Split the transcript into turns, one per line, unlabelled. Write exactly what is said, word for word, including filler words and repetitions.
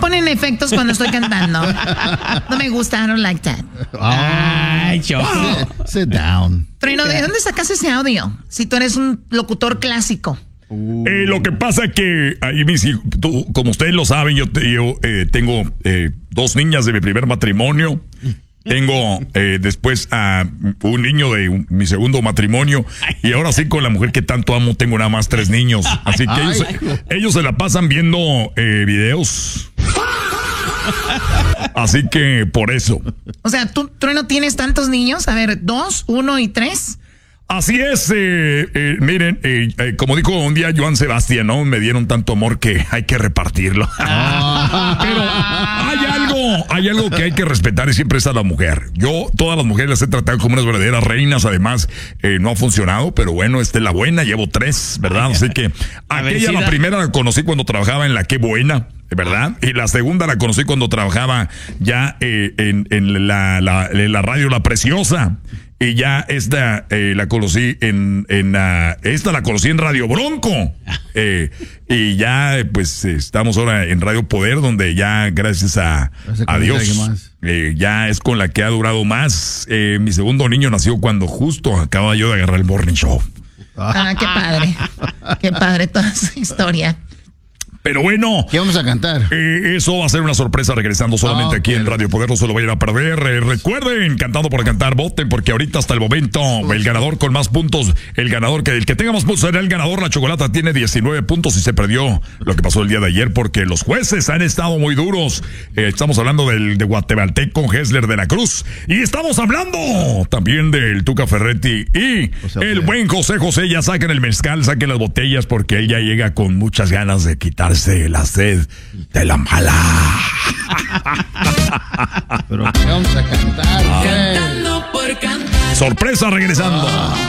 ponen efectos cuando estoy cantando. No me gusta, I don't like that.
Ay, Choco.
Sit, sit down.
Trueno, ¿de dónde sacas ese audio? Si tú eres un locutor clásico.
Uh. Eh, lo que pasa es que ahí mis hijos, tú, como ustedes lo saben, yo, te, yo eh, tengo eh, dos niñas de mi primer matrimonio. Tengo eh, después a un niño de un, mi segundo matrimonio. Y ahora sí, con la mujer que tanto amo, tengo nada más tres niños. Así que ellos, ellos se la pasan viendo eh, videos. Así que por eso.
O sea, ¿tú, Trueno, tienes tantos niños? A ver, dos, uno y tres.
Así es, eh, eh, miren, eh, eh, como dijo un día Joan Sebastián, ¿no? Me dieron tanto amor que hay que repartirlo. Pero hay algo, hay algo que hay que respetar y siempre es a la mujer. Yo todas las mujeres las he tratado como unas verdaderas reinas, además eh, no ha funcionado, pero bueno, esta es la buena, llevo tres, ¿verdad? Así que aquella, la primera la conocí cuando trabajaba en la Qué Buena, ¿verdad? Y la segunda la conocí cuando trabajaba ya eh, en, en, la, la, en la radio La Preciosa. Y ya esta eh, la conocí en, en uh, esta la conocí en Radio Bronco. Eh, y ya pues estamos ahora en Radio Poder, donde ya gracias a, a Dios eh, ya es con la que ha durado más. Eh, mi segundo niño nació cuando justo acababa yo de agarrar el morning show.
Ah, qué padre. Qué padre toda esa historia.
Pero bueno,
¿qué vamos a cantar?
Eh, eso va a ser una sorpresa regresando solamente oh, aquí en Radio Poder, no se lo vayan a perder. Eh, recuerden, Cantando por Cantar, voten, porque ahorita hasta el momento el ganador con más puntos, el ganador que el que tenga más puntos será el ganador. La Chocolata tiene diecinueve puntos y se perdió lo que pasó el día de ayer porque los jueces han estado muy duros. Eh, estamos hablando del de Guatemalteco Hessler de la Cruz y estamos hablando también del Tuca Ferretti y José el José. Buen José José. Ya saquen el mezcal, saquen las botellas porque él ya llega con muchas ganas de quitar la sed de la mala.
Pero ¿qué vamos a cantar?
Ah. Cantando por cantar. Sorpresa regresando. Ah.